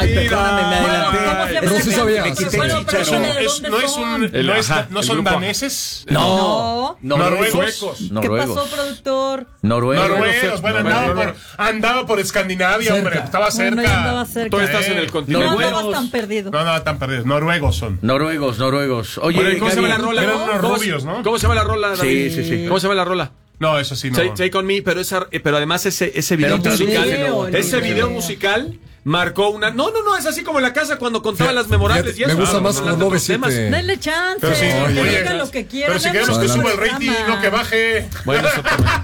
perdóname, me adelanté. Pero sí sabía. ¿No son daneses? No. ¿Noruegos? ¿Qué pasó, productor? Noruegos. Bueno, andaba por Escandinavia, hombre. Estaba cerca. Bueno, ya andaba cerca. Tú estás en el continente. No estabas tan perdido. No, tan perdidos. Noruegos son. Noruegos. Oye, Bueno, ¿cómo se llama la rola? Eran unos rubios, ¿no? ¿Cómo se llama la rola, David? Sí. ¿Cómo se llama la rola? No, eso sí no. Take On Me, pero además ese video musical marcó una... No, es así como en la casa cuando contaba las memorables y eso. Me gusta más con 9-7. Denle chance, Pero sí, que oye, digan lo que quieran. Pero si queremos que suba el rating y no que baje. Bueno, eso también.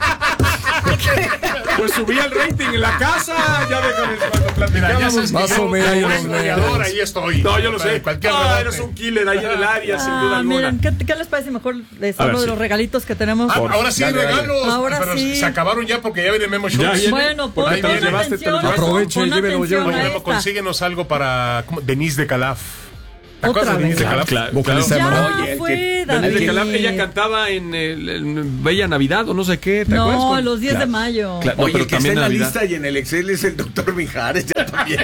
Pues subía el rating en la casa, ya déjame cuando platicamos. Más o menos. Ahí estoy. No, yo lo sé. Eres un killer ahí en el área, sin duda alguna. Miren, ¿qué les parece? Mejor les hablo de los regalitos que tenemos. Ahora sí hay regalos. Ahora pero sí. se acabaron ya porque ya viene Memo Shows. Bueno, pon atención. Aproveche y llévenlo. Memo, consíguenos algo para Denise de Calaf. ¿Te acuerdas de Denise de Calaf? Denise de Calaf, ella cantaba en Bella Navidad o no sé qué, ¿te acuerdas? No, los 10 de mayo. Oye, pero el que está también en la Navidad. lista y en el Excel es el doctor Mijares. Ya también,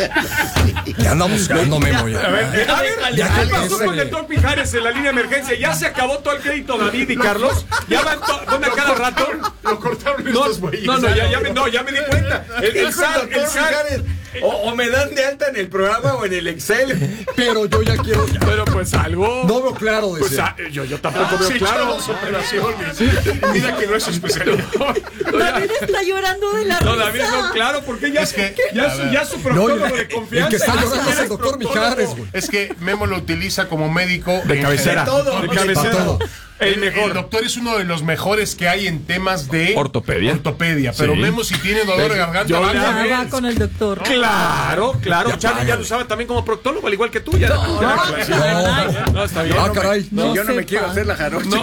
Ya andamos buscando, Memo. A ver, ¿qué pasó con el doctor Mijares en la línea de emergencia? ¿Ya se acabó todo el crédito, David y Carlos? ¿Ya van a cada rato? Lo cortaron estos güeyes. Ya me di cuenta. El SAR. O me dan de alta en el programa o en el Excel. Pero yo ya quiero. Pero pues algo. No veo claro, Pues decía. yo tampoco veo claro. Mira que no es su especialidad. David está llorando de la risa. No, David, no, claro, porque ya su proctólogo de confianza. El que está llorando es el doctor Mijares, güey. Es que Memo lo utiliza como médico De cabecera. De cabecera. Todo. El doctor es uno de los mejores que hay en temas de ortopedia. Pero Memo, si tiene dolor de garganta, va con el doctor. Claro. Charlie ya lo usaba también como proctólogo, al igual que tú. No, está bien. Caray. Yo no me quiero hacer la jarocha. No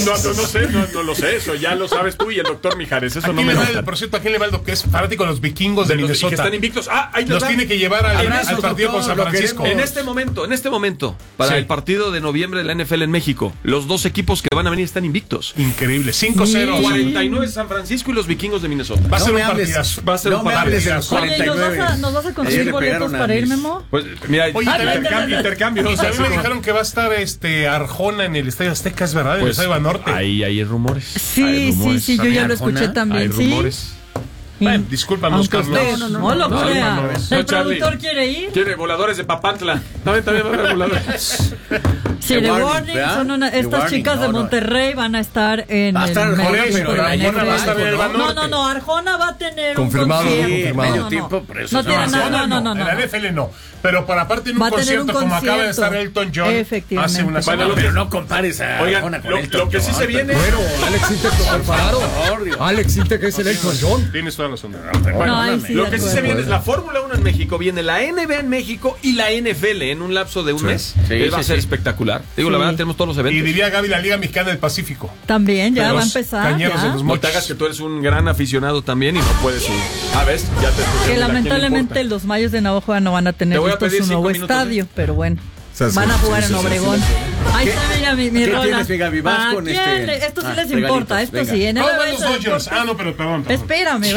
lo sé, eso ya lo sabes tú y el doctor Mijares. Eso no me gusta. Por cierto, ¿a quién le va el doctor? Es fanático de los vikingos de Minnesota. Que están invictos. Los tiene que llevar al partido con San Francisco. En este momento, para el partido de noviembre de la NFL en México, los dos equipos que van a venir están invictos. Increíble. 5-0. 49 San Francisco y los vikingos de Minnesota. Va a ser un partidazo. Va a ser un partidazo. Oye, ¿nos vas a conseguir boletos para ir, Memo? Pues mira, intercambio. A mí me dijeron que va a estar Arjona en el Estadio Azteca, ¿es verdad? En el Estadio Banorte. Ahí hay rumores. Sí, yo ya lo escuché también. Hay rumores. Bueno, discúlpanos, Carlos. No lo crea. ¿El productor quiere ir? Quiere voladores de Papantla. También va a haber voladores. Sí, The Warning son estas chicas de Monterrey van a estar en el Arjona va a estar en el Banorte. No, Arjona va a tener confirmado. Medio tiempo, pero eso no tiene nada, no. En la NFL no. Pero para aparte en un concierto como acaba de estar Elton John hace una semana. Pero no compares a Arjona con Elton John. Lo que sí se viene. Bueno, Alex Intec lo prepararon. Alex Intec es el Elton John. Tienes toda la razón. Lo que sí se viene es la Fórmula 1 en México, viene la NBA en México y la NFL en un lapso de un mes. Va a ser espectacular. Digo, la verdad, tenemos todos los eventos. Y diría Gaby, la Liga Mexicana del Pacífico. También, ya va a empezar. No te hagas que tú eres un gran aficionado también y no puedes ir. ¿Ves? Ya te escuché. Que lamentablemente los Mayos de Navajo no van a tener su nuevo estadio, pero bueno. Van a jugar en Obregón. Ahí está mi rola. ¿Qué tienes, Gaby? ¿Vas con esto sí les importa, esto sí. No, van los Dodgers. No, pero perdón. Espérame,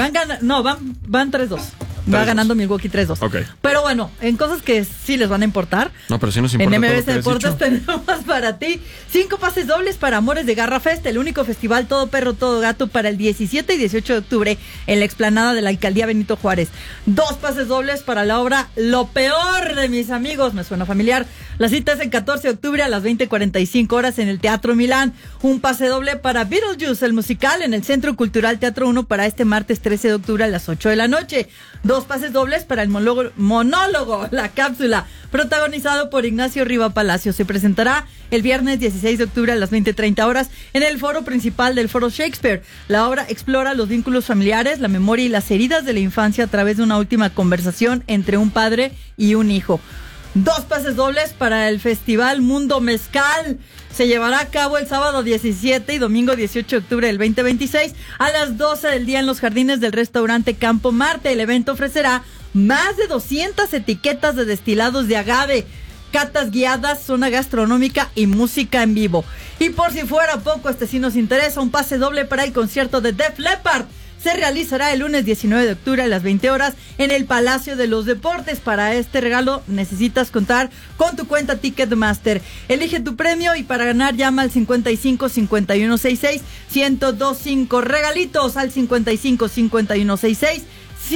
van 3-2. Va ganando Milwaukee 3-2. Okay. Pero bueno, en cosas que sí les van a importar. No, pero sí nos importa. En MBS Deportes tenemos para ti 5 pases dobles para Amores de Garra Fest, el único festival todo perro, todo gato para el 17 y 18 de octubre en la explanada de la Alcaldía Benito Juárez. 2 pases dobles para la obra Lo Peor de Mis Amigos, me suena familiar. La cita es el 14 de octubre a las 20:45 horas en el Teatro Milán. Un pase doble para Beetlejuice, el musical, en el Centro Cultural Teatro 1 para este martes 13 de octubre a las 8 de la noche. 2 pases dobles para el monólogo La Cápsula, protagonizado por Ignacio Riva Palacio. Se presentará el viernes 16 de octubre a las 20:30 horas en el foro principal del Foro Shakespeare. La obra explora los vínculos familiares, la memoria y las heridas de la infancia a través de una última conversación entre un padre y un hijo. 2 pases dobles para el Festival Mundo Mezcal. Se llevará a cabo el sábado 17 y domingo 18 de octubre del 2026 a las 12 del día en los jardines del restaurante Campo Marte. El evento ofrecerá más de 200 etiquetas de destilados de agave, catas guiadas, zona gastronómica y música en vivo. Y por si fuera poco, sí nos interesa, un pase doble para el concierto de Def Leppard. se realizará el lunes 19 de octubre a las 20 horas en el Palacio de los Deportes. Para este regalo necesitas contar con tu cuenta Ticketmaster. Elige tu premio y para ganar llama al 55 51 66 1025. Regalitos al 55 51 66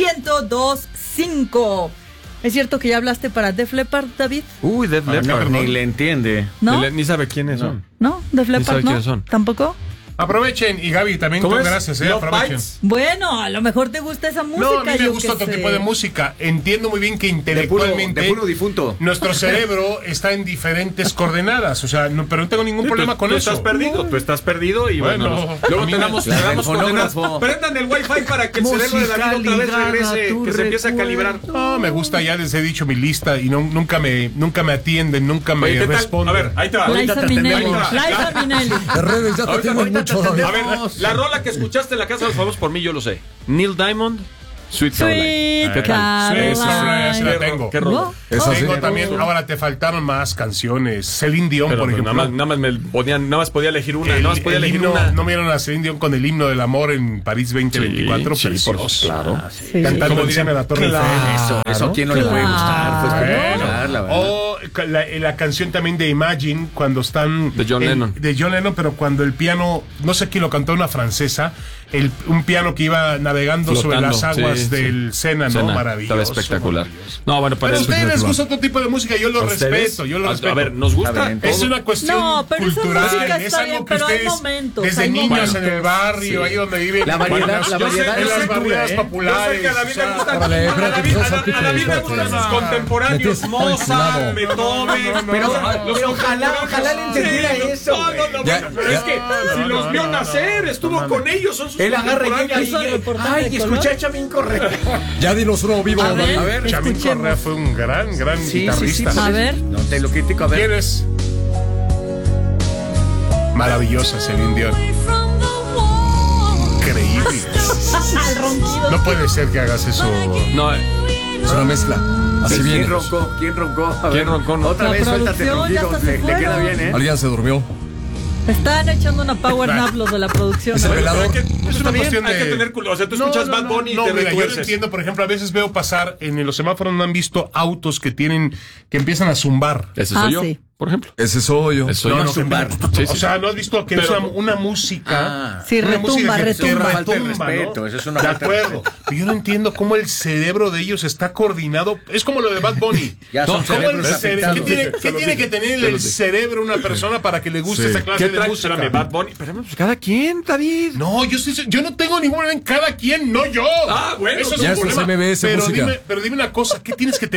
1025. ¿Es cierto que ya hablaste para Def Leppard, David? Uy, Def Leppard. Ni le entiende. ¿No? Ni sabe quiénes son. ¿No? ¿Def Leppard no? ¿Tampoco? Aprovechen, y Gaby también, gracias, aprovechen. Bueno, a lo mejor te gusta esa música. No, a mí me gusta otro tipo de música. Entiendo muy bien que intelectualmente de puro difunto. Nuestro cerebro está en diferentes coordenadas. O sea, pero no tengo ningún problema con eso. Tú estás perdido y bueno. Luego tenemos coordenadas. Prendan el wifi para que el cerebro de David otra vez regrese, que se empiece a calibrar. No, me gusta, ya les he dicho mi lista y nunca me atienden, nunca me responden. A ver, ahí te va. Liza Minnelli. De redes ya te tenemos mucho. A ver, la rola que escuchaste en la Casa de los Famosos, por mí yo lo sé. Neil Diamond, Sweet Caroline. Sweet Caroline. Esa la tengo. ¿Qué rola? Tengo también, ahora te faltaron más canciones. Celine Dion, por ejemplo. Nada más podía elegir una. Nada más podía elegir una. ¿No vieron a Celine Dion con el himno del amor en París 2024? Sí, precioso. claro. Cantando encima de la Torre Eiffel. Eso a quién no le puede gustar. Pues, la verdad. O la canción también de Imagine, cuando están... De John Lennon. De John Lennon, pero cuando el piano, no sé quién lo cantó, una francesa, un piano que iba navegando sobre las aguas del Sena, ¿no? Maravilloso. Estaba espectacular. No, bueno, pero a ustedes les gusta otro tipo de música, yo lo respeto. A ver, nos gusta. Es una cuestión cultural, es algo que ustedes, desde niños en el barrio, ahí donde viven, la variedad en las barriadas populares. A David me gustan sus contemporáneos, Mozart, Beethoven. Pero ojalá le entendiera eso. Pero es que si los vio nacer, estuvo con ellos, son sus contemporáneos. Ay, escuché a Chamín Correa. Ya dinos uno vivo. A ver, Chamín Correa fue un gran guitarrista. A ver. No te lo critico, a ver. ¿Quién es? Maravillosa Celine Dion. Increíble. No puede ser que hagas eso. No, es una mezcla. Así viene. ¿Quién roncó? ¿Quién roncó? Otra vez, suéltate el ronquido. Le queda bien, ¿eh? Alguien se durmió. Están echando una power nap los de la producción. Es el velador. Es una cuestión de... Hay que tener culo. O sea, tú escuchas Bad Bunny y te mira, yo retuerces. lo entiendo, por ejemplo, a veces veo pasar en los semáforos, no han visto autos que empiezan a zumbar. Ese soy yo, sí. por ejemplo. Ese soy yo. No, zumbar. O sea, ¿no has visto que es una música? Sí, retumba. Eso es una falta de respeto. Eso es una de falta de acuerdo. respeto. Pero yo no entiendo cómo el cerebro de ellos está coordinado. Es como lo de Bad Bunny. Ya son cerebros afectados. ¿Qué tiene que tener el cerebro una persona para que le guste esa clase de música? Bad Bunny. Pero pues cada quien, David. No, yo no tengo ningún problema en cada quien, no yo. Ah, bueno. Eso es ya un es problema. MBS música. Pero dime una cosa, ¿qué tienes que